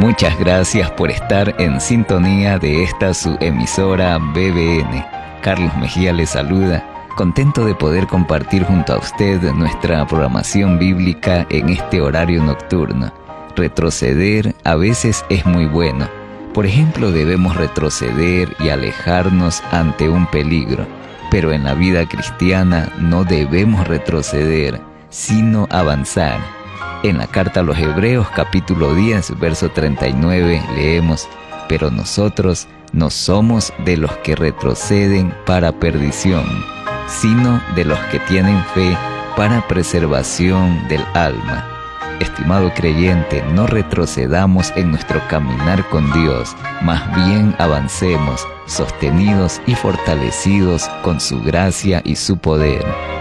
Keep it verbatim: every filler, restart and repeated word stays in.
Muchas gracias por estar en sintonía de esta su emisora B B N. Carlos Mejía les saluda, contento de poder compartir junto a usted nuestra programación bíblica en este horario nocturno. Retroceder a veces es muy bueno. Por ejemplo, debemos retroceder y alejarnos ante un peligro. Pero en la vida cristiana no debemos retroceder, sino avanzar. En la carta a los Hebreos, capítulo diez, verso treinta y nueve, leemos: pero nosotros no somos de los que retroceden para perdición, sino de los que tienen fe para preservación del alma. Estimado creyente, no retrocedamos en nuestro caminar con Dios, más bien avancemos, sostenidos y fortalecidos con su gracia y su poder.